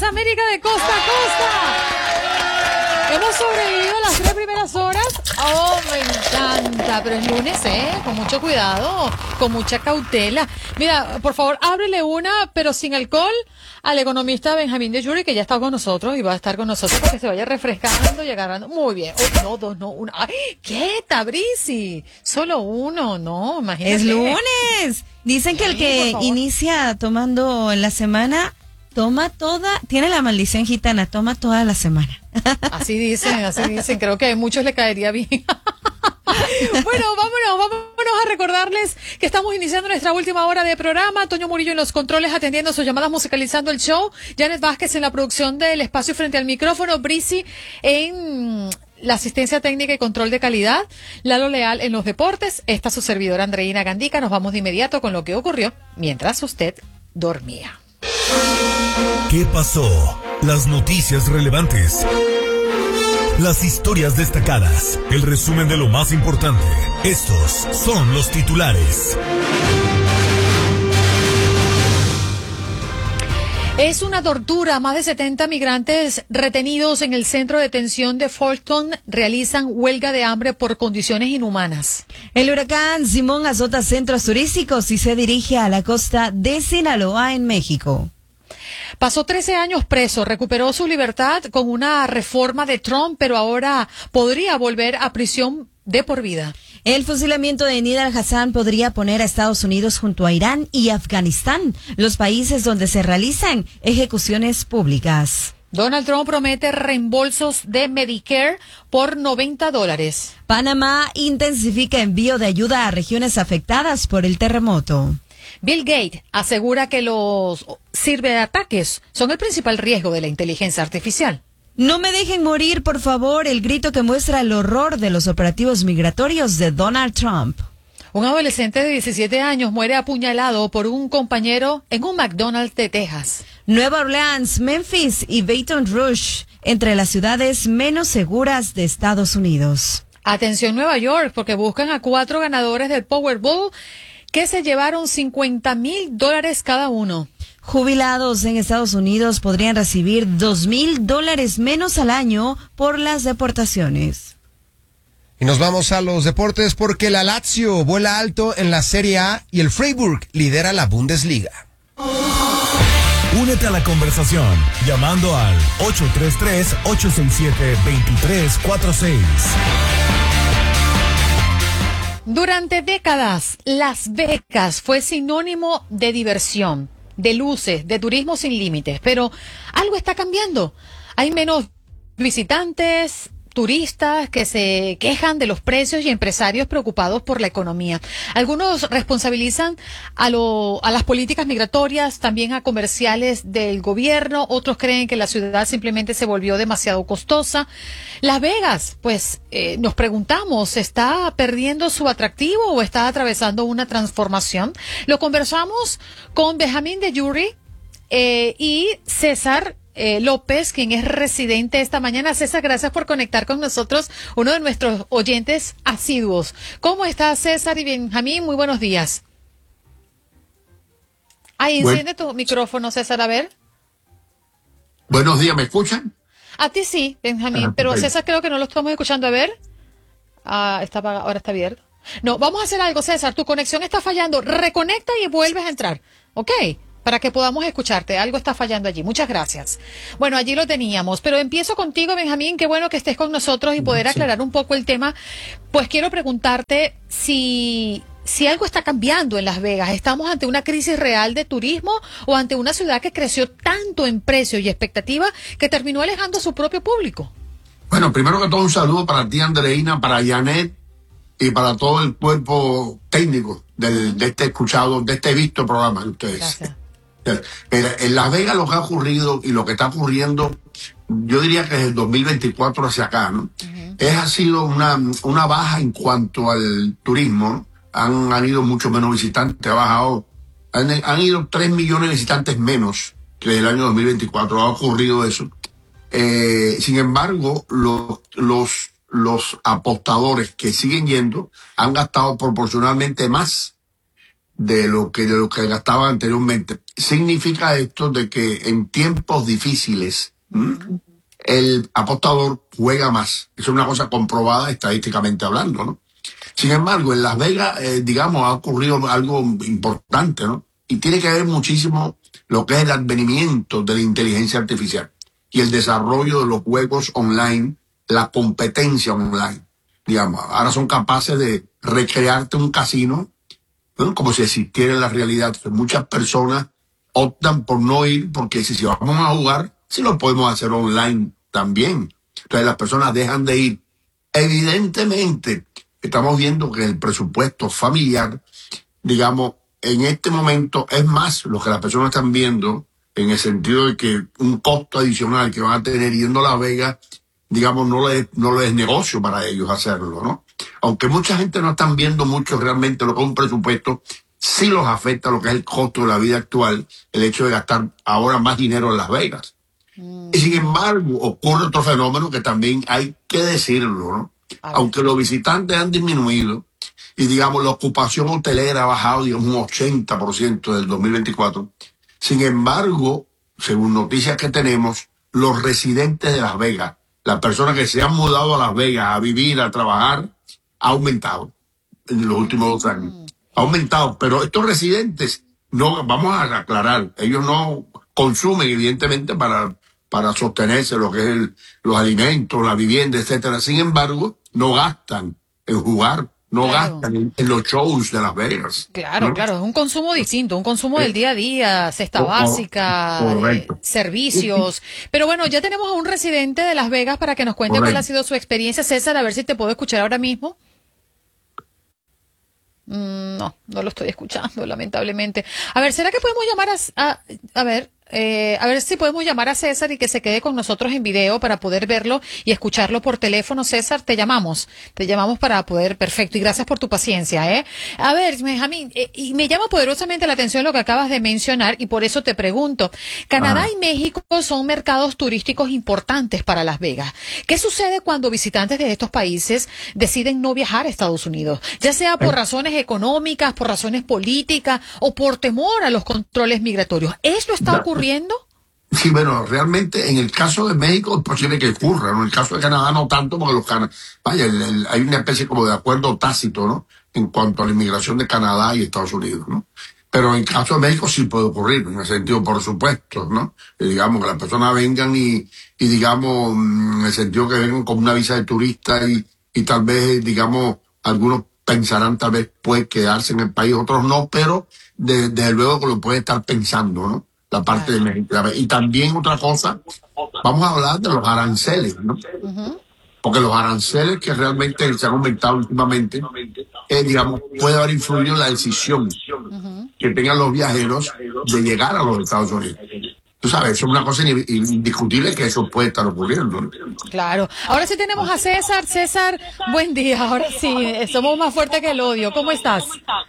América de costa a costa. Hemos sobrevivido las 3 primeras horas. Oh, me encanta. Pero es lunes, con mucho cuidado, con mucha cautela. Mira, por favor, ábrele una, pero sin alcohol, al economista Benjamín de Yuri, que ya está con nosotros y va a estar con nosotros para que se vaya refrescando y agarrando. Muy bien. Oh, no, dos, no, una. ¡Ay! ¿Qué, Tabrisi? Solo uno, no, imagínate. Es lunes. Dicen que el que inicia tomando en la semana, tiene la maldición gitana, toma toda la semana. Así dicen, creo que a muchos le caería bien. Bueno, vámonos a recordarles que estamos iniciando nuestra última hora de programa. Toño Murillo en los controles atendiendo sus llamadas, musicalizando el show. Janet Vázquez en la producción del espacio frente al micrófono. Brisi en la asistencia técnica y control de calidad. Lalo Leal en los deportes. Esta su servidora Andreina Gandica. Nos vamos de inmediato con lo que ocurrió mientras usted dormía. ¿Qué pasó? Las noticias relevantes. Las historias destacadas. El resumen de lo más importante. Estos son los titulares. Es una tortura. Más de 70 migrantes retenidos en el centro de detención de Fulton realizan huelga de hambre por condiciones inhumanas. El huracán Simón azota centros turísticos y se dirige a la costa de Sinaloa, en México. Pasó 13 años preso, recuperó su libertad con una reforma de Trump, pero ahora podría volver a prisión de por vida. El fusilamiento de Nidal Hassan podría poner a Estados Unidos junto a Irán y Afganistán, los países donde se realizan ejecuciones públicas. Donald Trump promete reembolsos de Medicare por $90. Panamá intensifica envío de ayuda a regiones afectadas por el terremoto. Bill Gates asegura que los ciberataques son el principal riesgo de la inteligencia artificial. No me dejen morir, por favor, el grito que muestra el horror de los operativos migratorios de Donald Trump. Un adolescente de 17 años muere apuñalado por un compañero en un McDonald's de Texas. Nueva Orleans, Memphis y Baton Rouge, entre las ciudades menos seguras de Estados Unidos. Atención Nueva York, porque buscan a 4 ganadores del Powerball que se llevaron $50,000 cada uno. Jubilados en Estados Unidos podrían recibir $2,000 menos al año por las deportaciones. Y nos vamos a los deportes porque la Lazio vuela alto en la Serie A y el Freiburg lidera la Bundesliga. Únete a la conversación llamando al 833-867-2346. Durante décadas, Las Vegas fue sinónimo de diversión, de luces, de turismo sin límites, pero algo está cambiando. Hay menos visitantes, turistas que se quejan de los precios y empresarios preocupados por la economía. Algunos responsabilizan a las políticas migratorias, también a comerciales del gobierno. Otros creen que la ciudad simplemente se volvió demasiado costosa. Las Vegas, pues nos preguntamos, ¿está perdiendo su atractivo o está atravesando una transformación? Lo conversamos con Benjamín de Yuri y César López, quien es residente esta mañana. César, gracias por conectar con nosotros, uno de nuestros oyentes asiduos. ¿Cómo estás, César y Benjamín? Muy buenos días. Ahí, enciende tu micrófono, César, a ver. Buenos días, ¿me escuchan? A ti sí, Benjamín, pero César creo que no lo estamos escuchando. A ver. Está apagado, ahora está abierto. No, vamos a hacer algo, César. Tu conexión está fallando. Reconecta y vuelves a entrar. ¿Ok? Para que podamos escucharte. Algo está fallando allí. Muchas gracias. Bueno, allí lo teníamos. Pero empiezo contigo, Benjamín. Qué bueno que estés con nosotros y poder aclarar un poco el tema. Pues quiero preguntarte si algo está cambiando en Las Vegas. ¿Estamos ante una crisis real de turismo o ante una ciudad que creció tanto en precio y expectativa que terminó alejando a su propio público? Bueno, primero que todo un saludo para ti, Andreina, para Janet y para todo el cuerpo técnico de este visto programa de ustedes. Gracias. En Las Vegas lo que ha ocurrido y lo que está ocurriendo, yo diría que desde el 2024 hacia acá, ¿no? Ha sido una baja en cuanto al turismo, ¿no? Han ido mucho menos visitantes, han ido 3 millones de visitantes menos que el año 2024, ha ocurrido eso. Sin embargo, los apostadores que siguen yendo han gastado proporcionalmente más de lo que gastaban anteriormente. Significa esto de que en tiempos difíciles el apostador juega más. Eso es una cosa comprobada estadísticamente hablando, ¿no? Sin embargo, en Las Vegas, digamos, ha ocurrido algo importante, ¿no? Y tiene que ver muchísimo lo que es el advenimiento de la inteligencia artificial y el desarrollo de los juegos online, la competencia online, digamos. Ahora son capaces de recrearte un casino, ¿no? Como si existiera en la realidad. Entonces, muchas personas optan por no ir porque si vamos a jugar, sí lo podemos hacer online también. Entonces las personas dejan de ir. Evidentemente, estamos viendo que el presupuesto familiar, digamos, en este momento es más lo que las personas están viendo en el sentido de que un costo adicional que van a tener yendo a Las Vegas, digamos, no le es negocio para ellos hacerlo, ¿no? Aunque mucha gente no están viendo mucho realmente lo que es un presupuesto, sí los afecta lo que es el costo de la vida actual, el hecho de gastar ahora más dinero en Las Vegas. Y sin embargo, ocurre otro fenómeno que también hay que decirlo, ¿no? Aunque los visitantes han disminuido y, digamos, la ocupación hotelera ha bajado, digamos, un 80% del 2024, sin embargo, según noticias que tenemos, los residentes de Las Vegas, las personas que se han mudado a Las Vegas a vivir, a trabajar, ha aumentado en los últimos 2 años. Ha aumentado, pero estos residentes, no, vamos a aclarar, ellos no consumen evidentemente para sostenerse lo que es los alimentos, la vivienda, etcétera. Sin embargo, no gastan en jugar, no gastan en los shows de Las Vegas. Claro, ¿no? claro, es un consumo distinto, un consumo del día a día, cesta básica, servicios. Pero bueno, ya tenemos a un residente de Las Vegas para que nos cuente cuál ha sido su experiencia. César, a ver si te puedo escuchar ahora mismo. No lo estoy escuchando, lamentablemente. A ver, ¿será que podemos llamar a ver si podemos llamar a César y que se quede con nosotros en video para poder verlo y escucharlo por teléfono? César, te llamamos para poder, perfecto, y gracias por tu paciencia, ¿eh? A ver, Benjamín, y me llama poderosamente la atención lo que acabas de mencionar y por eso te pregunto, Canadá y México son mercados turísticos importantes para Las Vegas. ¿Qué sucede cuando visitantes de estos países deciden no viajar a Estados Unidos? Ya sea por razones económicas, por razones políticas o por temor a los controles migratorios. ¿Esto está ocurriendo? Sí, bueno, realmente en el caso de México es posible que ocurra, ¿no? En el caso de Canadá no tanto, porque hay una especie como de acuerdo tácito, ¿no? En cuanto a la inmigración de Canadá y Estados Unidos, ¿no? Pero en el caso de México sí puede ocurrir, en el sentido, por supuesto, ¿no? Digamos, que las personas vengan y digamos, en el sentido que vengan con una visa de turista y tal vez, digamos, algunos pensarán tal vez puede quedarse en el país, otros no, pero desde luego que lo pueden estar pensando, ¿no? La parte de México. Y también otra cosa, vamos a hablar de los aranceles, ¿no? Porque los aranceles que realmente se han aumentado últimamente, digamos, puede haber influido en la decisión que tengan los viajeros de llegar a los Estados Unidos. Tú sabes, eso es una cosa indiscutible que eso puede estar ocurriendo, ¿no? Claro. Ahora sí tenemos a César. César, buen día. Ahora sí, somos más fuertes que el odio. ¿Cómo estás?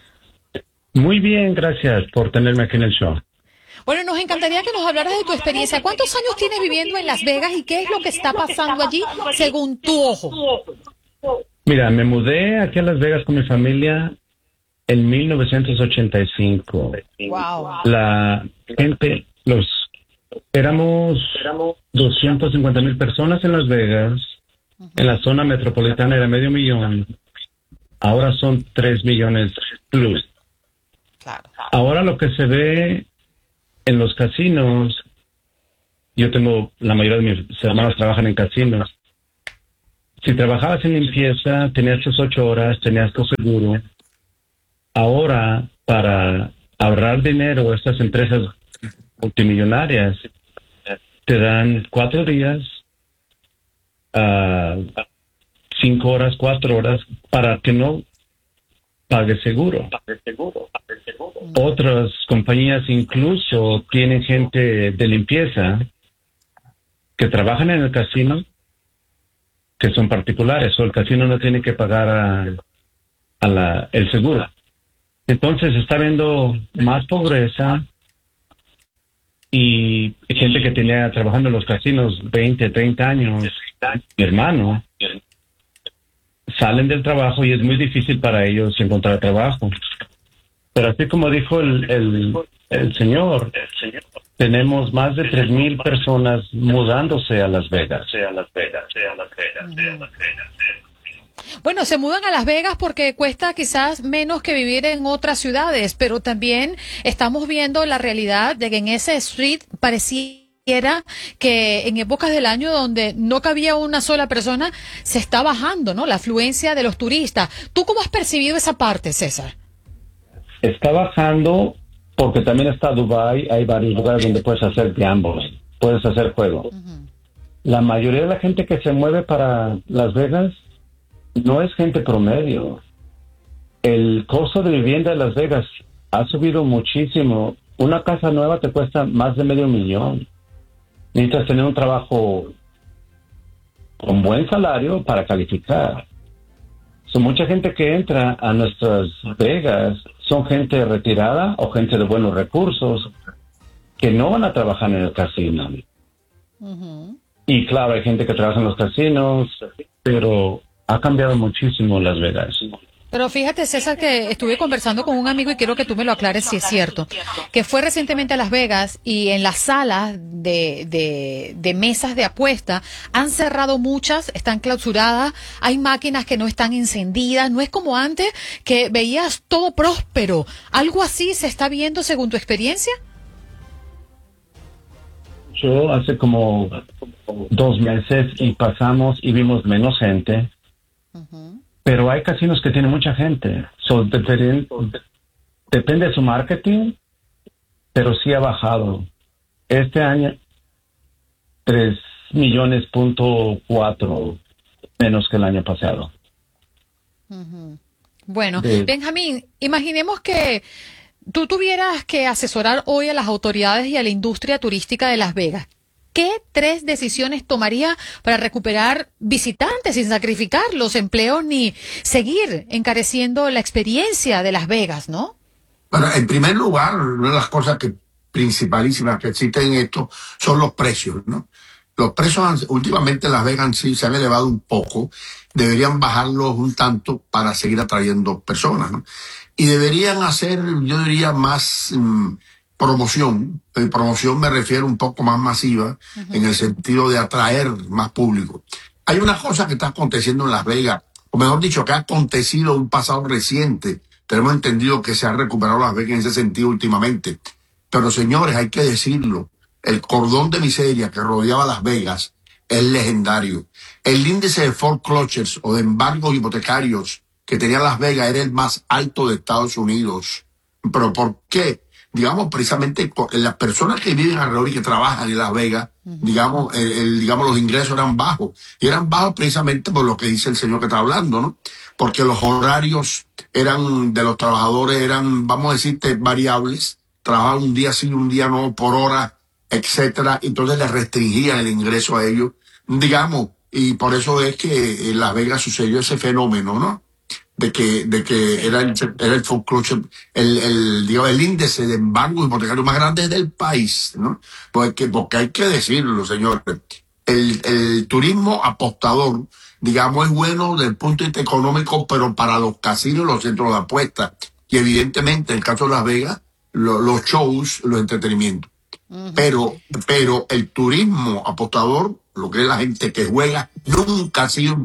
Muy bien, gracias por tenerme aquí en el show. Bueno, nos encantaría que nos hablaras de tu experiencia. ¿Cuántos años tienes viviendo en Las Vegas y qué es lo que está pasando allí según tu ojo? Mira, me mudé aquí a Las Vegas con mi familia en 1985. Wow. La gente, éramos 250,000 personas en Las Vegas. En la zona metropolitana era 500,000. Ahora son 3 millones plus. Claro. Ahora lo que se ve en los casinos, la mayoría de mis hermanos trabajan en casinos. Si trabajabas en limpieza, tenías tus 8 horas, tenías tu seguro. Ahora, para ahorrar dinero, estas empresas multimillonarias te dan 4 días, 5 horas, 4 horas, para que no pagues seguro. Otras compañías incluso tienen gente de limpieza que trabajan en el casino, que son particulares, o el casino no tiene que pagar el seguro. Entonces está habiendo más pobreza y gente que tenía trabajando en los casinos 20, 30 años, mi hermano, salen del trabajo y es muy difícil para ellos encontrar trabajo. Pero así como dijo el señor, tenemos más de 3,000 personas mudándose a Las Vegas. Bueno, se mudan a Las Vegas porque cuesta quizás menos que vivir en otras ciudades, pero también estamos viendo la realidad de que en ese street pareciera que en épocas del año donde no cabía una sola persona, se está bajando, ¿no? La afluencia de los turistas. ¿Tú cómo has percibido esa parte, César? Está bajando porque también está Dubái, hay varios lugares donde puedes hacer gambling, puedes hacer juego. La mayoría de la gente que se mueve para Las Vegas no es gente promedio. El costo de vivienda de Las Vegas ha subido muchísimo. Una casa nueva te cuesta más de $500,000. Necesitas tener un trabajo con buen salario para calificar. Mucha gente que entra a nuestras Vegas son gente retirada o gente de buenos recursos que no van a trabajar en el casino. Y claro, hay gente que trabaja en los casinos, pero ha cambiado muchísimo Las Vegas. Pero fíjate, César, que estuve conversando con un amigo y quiero que tú me lo aclares si es cierto, que fue recientemente a Las Vegas y en las salas de mesas de apuesta han cerrado muchas, están clausuradas, hay máquinas que no están encendidas, no es como antes que veías todo próspero. ¿Algo así se está viendo según tu experiencia? Yo hace como 2 meses y pasamos y vimos menos gente. Pero hay casinos que tienen mucha gente. Depende de su marketing, pero sí ha bajado. Este año, 3,4 millones menos que el año pasado. Bueno, Benjamín, imaginemos que tú tuvieras que asesorar hoy a las autoridades y a la industria turística de Las Vegas. ¿Qué 3 decisiones tomaría para recuperar visitantes sin sacrificar los empleos ni seguir encareciendo la experiencia de Las Vegas, no? Bueno, en primer lugar, una de las cosas principalísimas que existen en esto son los precios, ¿no? Los precios últimamente en Las Vegas sí se han elevado un poco, deberían bajarlos un tanto para seguir atrayendo personas, ¿no? Y deberían hacer, yo diría, más promoción. Promoción me refiero un poco más masiva, en el sentido de atraer más público. Hay una cosa que está aconteciendo en Las Vegas, o mejor dicho, que ha acontecido en un pasado reciente. Tenemos entendido que se ha recuperado Las Vegas en ese sentido últimamente. Pero señores, hay que decirlo, el cordón de miseria que rodeaba Las Vegas es legendario. El índice de foreclosures o de embargos hipotecarios que tenía Las Vegas era el más alto de Estados Unidos. ¿Pero por qué? Digamos, precisamente las personas que viven alrededor y que trabajan en Las Vegas, digamos, los ingresos eran bajos. Y eran bajos precisamente por lo que dice el señor que está hablando, ¿no? Porque los horarios de los trabajadores eran, vamos a decirte, variables. Trabajaban un día sí, un día no, por hora, etcétera. Entonces les restringían el ingreso a ellos, digamos. Y por eso es que en Las Vegas sucedió ese fenómeno, ¿no? De que era el foreclosure, el índice de embargo hipotecario más grande del país, ¿no? Porque hay que decirlo, señores, el turismo apostador, digamos, es bueno desde el punto de vista económico, pero para los casinos, los centros de apuestas, y evidentemente en el caso de Las Vegas, los shows, los entretenimientos. Pero el turismo apostador, lo que es la gente que juega, nunca ha sido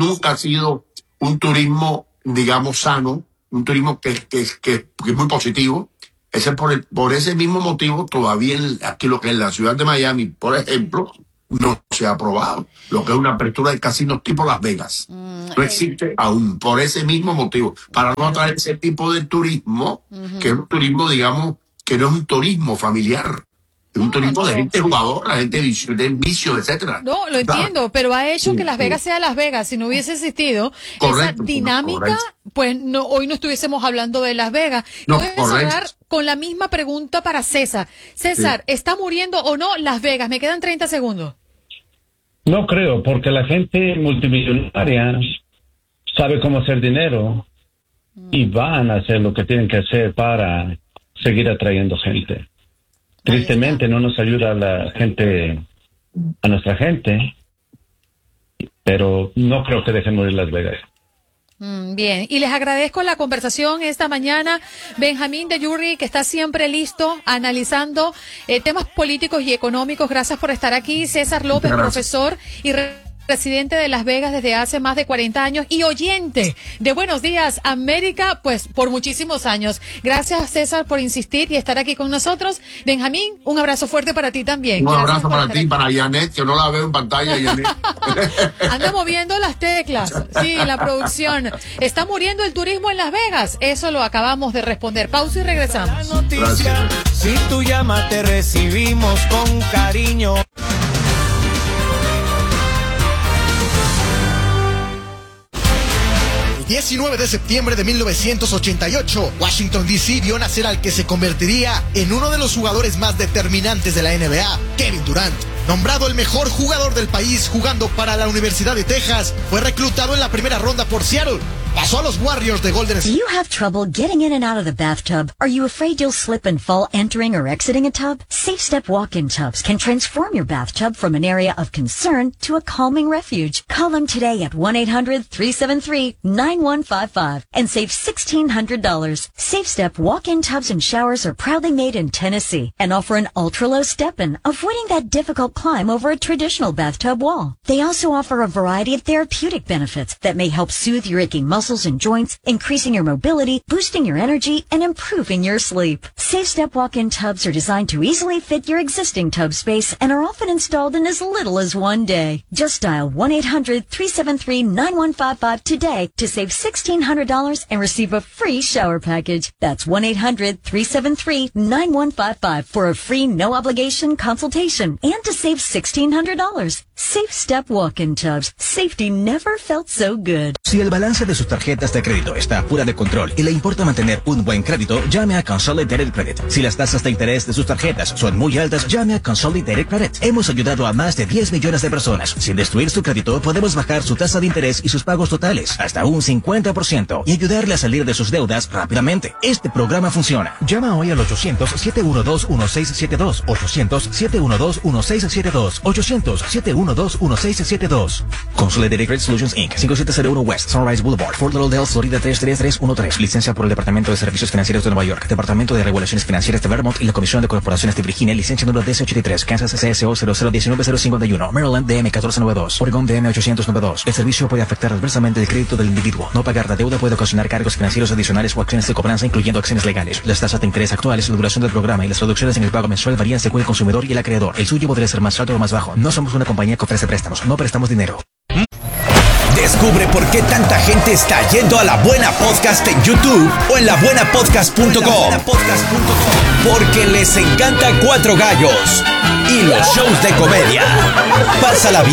un turismo, digamos, sano, un turismo que es muy positivo. Por ese mismo motivo, todavía aquí lo que es la ciudad de Miami, por ejemplo, no se ha aprobado. Lo que es una apertura de casinos tipo Las Vegas. No existe aún, por ese mismo motivo. Para no atraer ese tipo de turismo, que es un turismo, digamos, que no es un turismo familiar. Es un turismo de gente jugadora, gente de vicio, etcétera. No, lo entiendo, pero ha hecho que Las Vegas sea Las Vegas. Si no hubiese existido esa dinámica, pues hoy no estuviésemos hablando de Las Vegas. No, voy a cerrar con la misma pregunta para César. César, ¿está muriendo o no Las Vegas? Me quedan 30 segundos. No creo, porque la gente multimillonaria sabe cómo hacer dinero y van a hacer lo que tienen que hacer para seguir atrayendo gente. Tristemente no nos ayuda a nuestra gente, pero no creo que dejen morir Las Vegas. Bien, y les agradezco la conversación esta mañana. Benjamín de Yurri, que está siempre listo analizando temas políticos y económicos. Gracias por estar aquí. César López, profesor y residente de Las Vegas desde hace más de 40 años y oyente de Buenos Días América, pues por muchísimos años. Gracias, César, por insistir y estar aquí con nosotros. Benjamín, un abrazo fuerte para ti también. Un abrazo para ti, para Janet, que no la veo en pantalla, Janet. Anda moviendo las teclas. Sí, la producción. ¿Está muriendo el turismo en Las Vegas? Eso lo acabamos de responder. Pausa y regresamos. Gracias. Si tú llamas, te recibimos con cariño. 19 de septiembre de 1988, Washington D.C. vio nacer al que se convertiría en uno de los jugadores más determinantes de la NBA, Kevin Durant. Nombrado el mejor jugador del país jugando para la Universidad de Texas, fue reclutado en la primera ronda por Seattle. Pasó a los Warriors de Golden State. Do you have trouble getting in and out of the bathtub? Are you afraid you'll slip and fall entering or exiting a tub? Safe Step walk-in tubs can transform your bathtub from an area of concern to a calming refuge. Call them today at 1-800-373-9155 and save $1,600. Safe Step walk-in tubs and showers are proudly made in Tennessee and offer an ultra-low step-in, avoiding that difficult climb over a traditional bathtub wall. They also offer a variety of therapeutic benefits that may help soothe your aching muscles and joints, increasing your mobility, boosting your energy, and improving your sleep. Safe Step walk-in tubs are designed to easily fit your existing tub space and are often installed in as little as one day. Just dial 1-800-373-9155 today to save $1,600 and receive a free shower package. That's 1-800-373-9155 for a free no-obligation consultation and to save $1,600. Safe Step walk-in tubs. Safety never felt so good. Si el balance de sus tarjetas de crédito está fuera de control y le importa mantener un buen crédito, llame a Consolidated Credit. Si las tasas de interés de sus tarjetas son muy altas, llame a Consolidated Credit. Hemos ayudado a más de 10 millones de personas. Sin destruir su crédito, podemos bajar su tasa de interés y sus pagos totales hasta un 50% y ayudarle a salir de sus deudas rápidamente. Este programa funciona. Llama hoy al 800-712-1672. 800-712-1672. 800-712-1672. Consolidated Credit Solutions Inc. 5701 West Sunrise Boulevard, Fort Lauderdale, Florida 33313. Licencia por el Departamento de Servicios Financieros de Nueva York, Departamento de Regulaciones Financieras de Vermont y la Comisión de Corporaciones de Virginia. Licencia número DC83, Kansas CSO 0019051, Maryland DM 1492, Oregon DM 892. El servicio puede afectar adversamente el crédito del individuo. No pagar la deuda puede ocasionar cargos financieros adicionales o acciones de cobranza, incluyendo acciones legales. Las tasas de interés actuales, la duración del programa y las reducciones en el pago mensual varían según el consumidor y el acreedor. El suyo podría ser más alto o más bajo. No somos una compañía que ofrece préstamos. No prestamos dinero. Descubre por qué tanta gente está yendo a La Buena Podcast en YouTube o en labuenapodcast.com. Porque les encanta Cuatro Gallos y los shows de comedia. Pásala bien.